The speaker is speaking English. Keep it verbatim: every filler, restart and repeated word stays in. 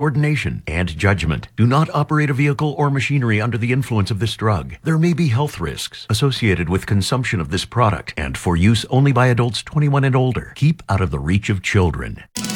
coordination, and judgment. Do not operate a vehicle or machinery under the influence of this drug. There may be health risks associated with consumption of this product and for use only by adults twenty-one and older. Keep out of the reach of children.